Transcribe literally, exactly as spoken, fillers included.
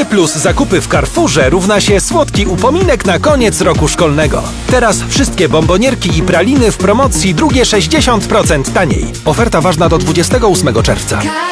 trzy plus zakupy w Carrefourze równa się słodki upominek na koniec roku szkolnego. Teraz wszystkie bombonierki i praliny w promocji, drugie sześćdziesiąt procent taniej. Oferta ważna do dwudziestego ósmego czerwca.